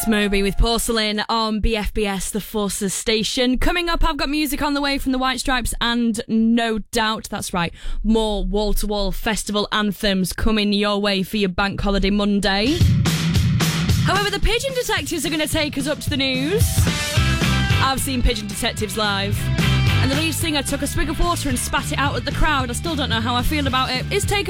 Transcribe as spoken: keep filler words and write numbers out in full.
Moby with Porcelain on B F B S, the Forces station. Coming up, I've got music on the way from the White Stripes and No Doubt, that's right, more wall-to-wall festival anthems coming your way for your Bank Holiday Monday. However, the Pigeon Detectives are going to take us up to the news. I've seen Pigeon Detectives live, and the lead singer took a swig of water and spat it out at the crowd. I still don't know how I feel about it. It's Take